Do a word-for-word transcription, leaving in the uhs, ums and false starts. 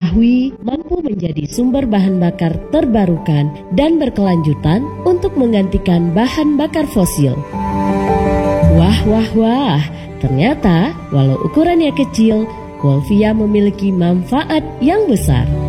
diketahui mampu menjadi sumber bahan bakar terbarukan dan berkelanjutan untuk menggantikan bahan bakar fosil. Wah, wah, wah, ternyata walau ukurannya kecil, Wolfia memiliki manfaat yang besar.